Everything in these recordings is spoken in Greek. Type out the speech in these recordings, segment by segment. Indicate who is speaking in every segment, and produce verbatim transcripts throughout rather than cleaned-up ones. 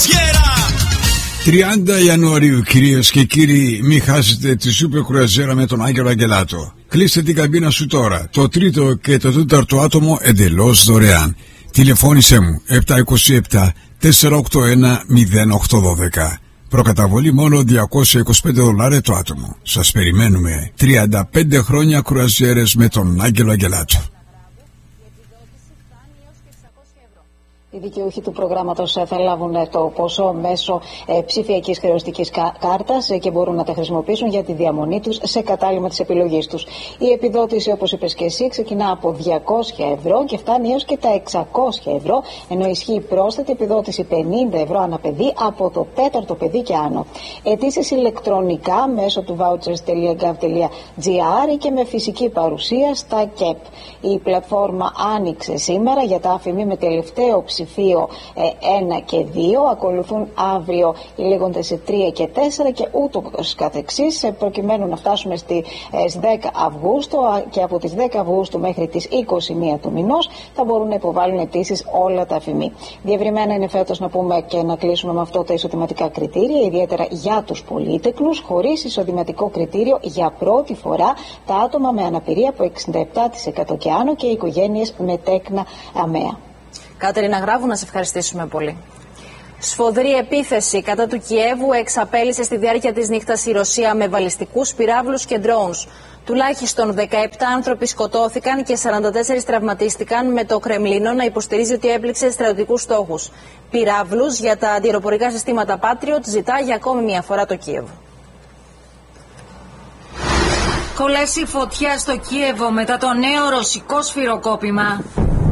Speaker 1: τριάντα Ιανουαρίου, κυρίες και κύριοι, μην χάσετε τη Σούπερ Κρουαζιέρα με τον Άγγελο Αγγελάτο. Κλείστε την καμπίνα σου τώρα. Το τρίτο και το τέταρτο άτομο εντελώς δωρεάν. Τηλεφώνησέ μου επτά είκοσι επτά τετρακόσια ογδόντα ένα μηδέν οκτώ δώδεκα. Προκαταβολή μόνο διακόσια είκοσι πέντε δολάρια το άτομο. Σας περιμένουμε. τριάντα πέντε χρόνια κρουαζιέρες με τον Άγγελο Αγγελάτο.
Speaker 2: Οι δικαιούχοι του προγράμματος θα λάβουν το ποσό μέσω ε, ψηφιακής χρεωστικής κάρτας ε, και μπορούν να τα χρησιμοποιήσουν για τη διαμονή τους σε κατάλημα της επιλογής τους. Η επιδότηση, όπως είπες και εσύ, ξεκινά από διακόσια ευρώ και φτάνει έως και τα εξακόσια ευρώ, ενώ ισχύει πρόσθετη επιδότηση πενήντα ευρώ ανά παιδί από το τέταρτο παιδί και άνω. Αιτήσεις ηλεκτρονικά μέσω του vouchers τελεία gov τελεία gr ή και με φυσική παρουσία στα ΚΕΠ. Η πλατφόρμα άνοιξε σήμερα για τα άφημη με τελευταίο ψηφιακό ψηφίο ένα και δύο, ακολουθούν αύριο οι λέγοντες τρία και τέσσερα και ούτω καθεξής, προκειμένου να φτάσουμε στις δέκα Αυγούστου, και από τις δέκα Αυγούστου μέχρι τις είκοσι μία του μηνός θα μπορούν να υποβάλουν αιτήσεις όλα τα αφημί. Διευρυμένα είναι φέτος, να πούμε και να κλείσουμε με αυτό, τα εισοδηματικά κριτήρια, ιδιαίτερα για τους πολύτεκλους, χωρίς εισοδηματικό κριτήριο για πρώτη φορά τα άτομα με αναπηρία από εξήντα επτά τοις εκατό και άνω και οι οικογένειες με τέκνα αμαία.
Speaker 3: Κατερίνα Γράβου, να σε ευχαριστήσουμε πολύ. Σφοδρή επίθεση κατά του Κιέβου εξαπέλυσε στη διάρκεια της νύχτας η Ρωσία με βαλιστικούς πυράβλους και drones. Τουλάχιστον δεκαεπτά άνθρωποι σκοτώθηκαν και σαράντα τέσσερα τραυματίστηκαν, με το Κρεμλίνο να υποστηρίζει ότι έπληξε στρατιωτικούς στόχους. Πυράβλους για τα αντιεροπορικά συστήματα Patriot ζητά για ακόμη μια φορά το Κίεβο.
Speaker 4: Κολέσει φωτιά στο Κίεβο μετά το νέο ρωσικό σφυροκόπημα.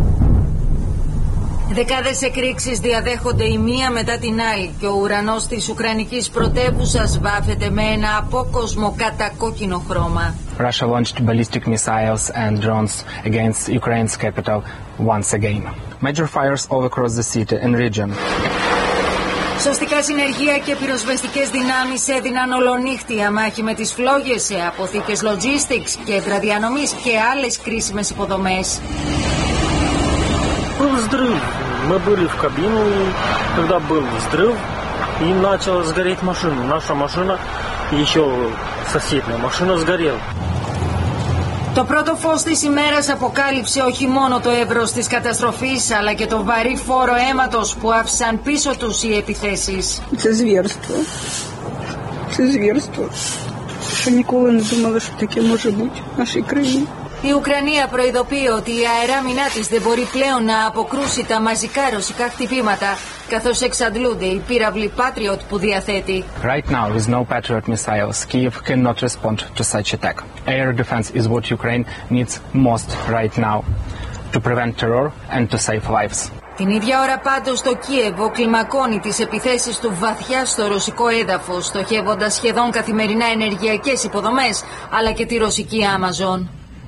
Speaker 4: Δεκάδες εκρήξεις διαδέχονται η μία μετά την άλλη και ο ουρανός της Ουκρανικής πρωτεύουσας βάφεται με ένα απόκοσμο κατακόκκινο χρώμα.
Speaker 5: Russia launched ballistic missiles and drones against Ukraine's capital once again. Major fires all across the city and region.
Speaker 4: Σωστικά συνεργεία και πυροσβεστικές δυνάμεις έδιναν ολονύχτια μάχη με τις φλόγες σε αποθήκες logistics, κέντρα διανομής και άλλες κρίσιμες υποδομές.
Speaker 6: Был взрыв. Мы были в кабине, и когда был взрыв, и начала сгореть машина. Наша машина, еще соседняя машина сгорела.
Speaker 4: Το πρώτο φως της ημέρας αποκάλυψε όχι μόνο το εύρος της καταστροφής, αλλά και το βαρύ φόρο αίματος που άφησαν πίσω τους οι επιθέσεις.
Speaker 7: Це звірство. Це звірство. Що ніколи не думали, що таке може бути в нашій країні.
Speaker 4: Η Ουκρανία προειδοποιεί ότι η αεράμινά της δεν μπορεί πλέον να αποκρούσει τα μαζικά ρωσικά χτυπήματα, καθώς εξαντλούνται οι πύραυλοι Patriot που διαθέτει.
Speaker 5: Right now, with no Patriot missiles, Kyiv cannot respond to such attack. Air defense is what Ukraine needs most right now to prevent terror and to save lives.
Speaker 4: Την ίδια ώρα πάντως το Κίεβο κλιμακώνει τις επιθέσεις του βαθιά στο ρωσικό έδαφος, στοχεύοντας σχεδόν καθημερινά ενεργειακές υποδομές, αλλά και τη ρωσική Amazon.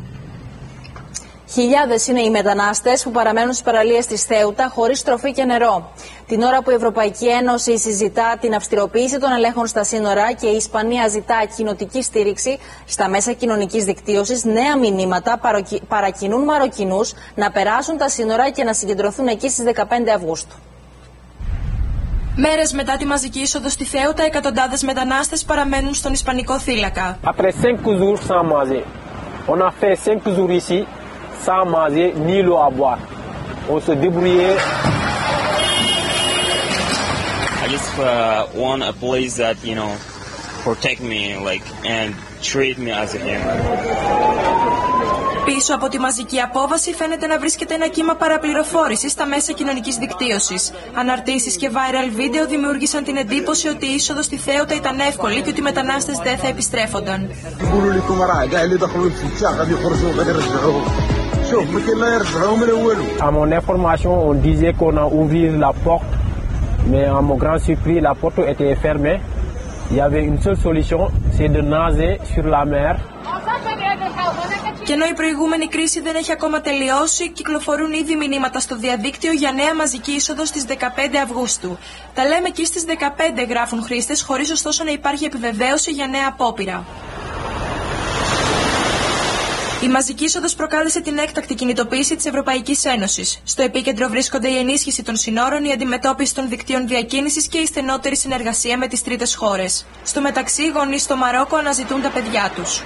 Speaker 3: Χιλιάδες είναι οι μετανάστες που παραμένουν στις παραλίες της Θέουτα χωρίς τροφή και νερό. Την ώρα που η Ευρωπαϊκή Ένωση συζητά την αυστηροποίηση των ελέγχων στα σύνορα και η Ισπανία ζητά κοινοτική στήριξη, στα μέσα κοινωνικής δικτύωσης νέα μηνύματα παρακινούν Μαροκινούς να περάσουν τα σύνορα και να συγκεντρωθούν εκεί στις δεκαπέντε Αυγούστου.
Speaker 8: Μέρες μετά τη μαζική είσοδο στη Θέουτα, εκατοντάδες μετανάστες παραμένουν στον Ισπανικό θύλακα.
Speaker 6: Sans manger ni l'eau à boire. On se débrouillait.
Speaker 9: I just uh, want a place that, you know, protect me, like, and treat me as a human.
Speaker 8: Πίσω από τη μαζική απόβαση φαίνεται να βρίσκεται ένα κύμα παραπληροφόρησης στα μέσα κοινωνικής δικτύωσης. Αναρτήσεις και viral βίντεο δημιούργησαν την εντύπωση ότι η είσοδος στη Θέουτα ήταν εύκολη και ότι οι μετανάστες δεν θα επιστρέφονταν.
Speaker 6: À mon information, on disait qu'on a ouvert la porte, mais à mon grand surpris, la porte était fermée. Il y avait une seule solution, c'est de nager sur la mer.
Speaker 8: Και ενώ η προηγούμενη κρίση δεν έχει ακόμα τελειώσει, κυκλοφορούν ήδη μηνύματα στο διαδίκτυο για νέα μαζική είσοδο στις δεκαπέντε Αυγούστου. Τα λέμε και στις δεκαπέντε, γράφουν χρήστες, χωρίς ωστόσο να υπάρχει επιβεβαίωση για νέα απόπειρα. Η μαζική είσοδος προκάλεσε την έκτακτη κινητοποίηση της Ευρωπαϊκής Ένωσης. Στο επίκεντρο βρίσκονται η ενίσχυση των συνόρων, η αντιμετώπιση των δικτύων διακίνησης και η στενότερη συνεργασία με τις τρίτες χώρες. Στο μεταξύ, οι γονείς στο Μαρόκο αναζητούν τα παιδιά τους.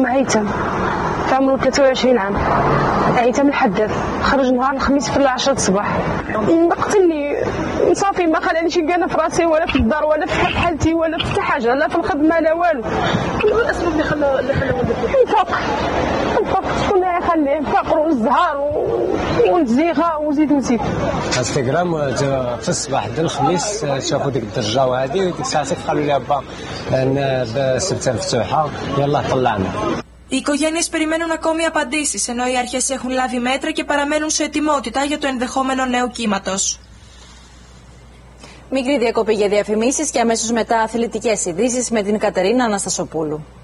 Speaker 10: هيثم الحدث خرج نهار الخميس في العشرة الصباح قتلني صافي ما خلانيش نلقى في راسي ولا في الدار ولا في حالتي ولا في حتى حاجه لا في الخدمه لا والو. شنو الاسباب اللي خلى اللي خلى والدك الفقر الفقر شكون اللي يخليه الفقر والزهار والزيغه وزيد وزيد.
Speaker 11: انستغرام في الصباح ديال الخميس شافوا ديك الدرجه وهذه وديك الساعه قالوا لي با السبته مفتوحه يلاه طلعنا.
Speaker 8: Οι οικογένειες περιμένουν ακόμη απαντήσεις, ενώ οι αρχές έχουν λάβει μέτρα και παραμένουν σε ετοιμότητα για το ενδεχόμενο νέο κύματος.
Speaker 3: Μικρή διακοπή για διαφημίσεις και αμέσως μετά αθλητικές ειδήσεις με την Κατερίνα Αναστασοπούλου.